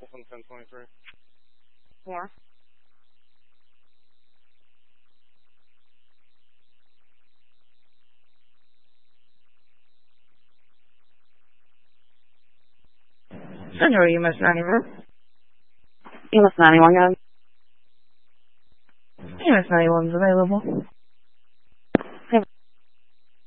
on 1023. More. Central EMS 91. EMS 91, guys. EMS 91 is available.